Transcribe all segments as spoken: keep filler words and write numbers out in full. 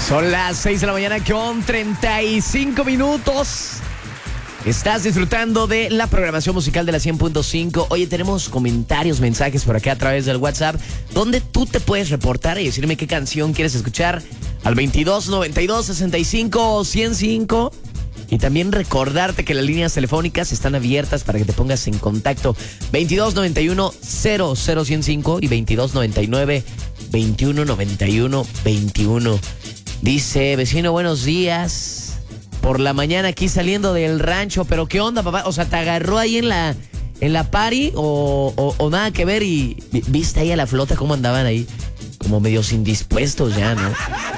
Son las seis de la mañana con treinta y cinco minutos. Estás disfrutando de la programación musical de la cien punto cinco. Oye, tenemos comentarios, mensajes por acá a través del WhatsApp, donde tú te puedes reportar y decirme qué canción quieres escuchar al veintidós noventa y dos sesenta y cinco ciento cinco. Y también recordarte que las líneas telefónicas están abiertas para que te pongas en contacto. veintidós noventa y uno cero cero ciento cinco y veintidós noventa y nueve veintiuno noventa y uno veintiuno. Dice, vecino, buenos días. Por la mañana aquí saliendo del rancho, pero ¿qué onda, papá? O sea, ¿te agarró ahí en la en la party o, o, o nada que ver? Y viste ahí a la flota cómo andaban ahí, como medios indispuestos ya, ¿no?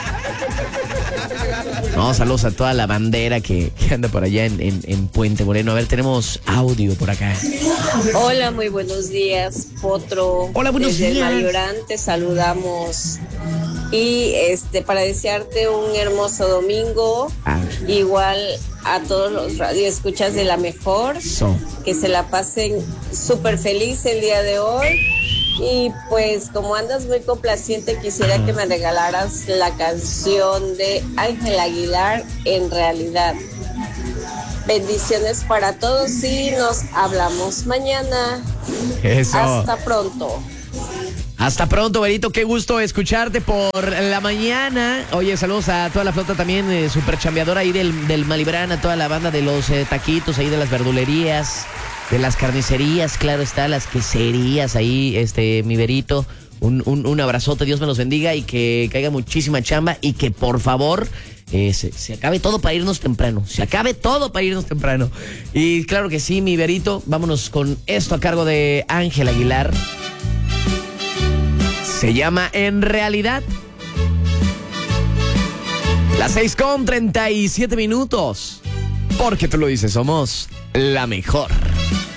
No, saludos a toda la bandera que, que anda por allá en, en, en Puente Moreno. A ver, tenemos audio por acá. Hola, muy buenos días, Potro. Hola, buenos Desde días. el Mayorán te saludamos. Y este para desearte un hermoso domingo. Ah. Igual a todos los radioescuchas de La Mejor. So. Que se la pasen súper feliz el día de hoy. Y pues como andas muy complaciente, quisiera que me regalaras la canción de Ángel Aguilar, En Realidad. Bendiciones para todos y nos hablamos mañana. Eso. Hasta pronto. Hasta pronto, Berito. Qué gusto escucharte por la mañana. Oye, saludos a toda la flota también, eh, super chambeadora ahí del, del Malibrán, a toda la banda de los eh, taquitos ahí de las verdulerías, de las carnicerías, claro está, las queserías ahí, este, mi Berito. Un, un, un abrazote, Dios me los bendiga y que caiga muchísima chamba y que por favor eh, se, se acabe todo para irnos temprano. Se acabe todo para irnos temprano. Y claro que sí, mi Berito. Vámonos con esto a cargo de Ángel Aguilar. Se llama En Realidad. Las seis con treinta y siete minutos. Porque tú lo dices, somos la mejor.